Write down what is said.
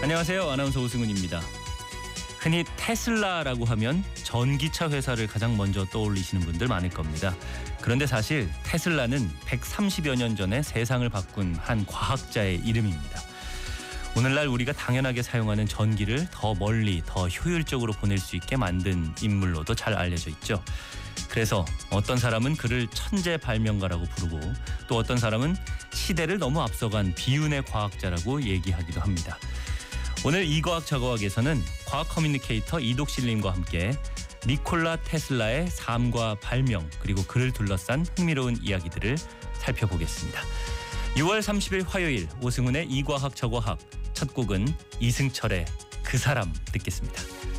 안녕하세요. 아나운서 오승훈입니다. 흔히 테슬라라고 하면 전기차 회사를 가장 먼저 떠올리시는 분들 많을 겁니다. 그런데 사실 테슬라는 130여 년 전에 세상을 바꾼 한 과학자의 이름입니다. 오늘날 우리가 당연하게 사용하는 전기를 더 멀리, 더 효율적으로 보낼 수 있게 만든 인물로도 잘 알려져 있죠. 그래서 어떤 사람은 그를 천재 발명가라고 부르고 또 어떤 사람은 시대를 너무 앞서간 비운의 과학자라고 얘기하기도 합니다. 오늘 이과학 저과학에서는 과학 커뮤니케이터 이독실님과 함께 니콜라 테슬라의 삶과 발명 그리고 그를 둘러싼 흥미로운 이야기들을 살펴보겠습니다. 6월 30일 화요일 오승훈의 이과학 저과학 첫 곡은 이승철의 그 사람 듣겠습니다.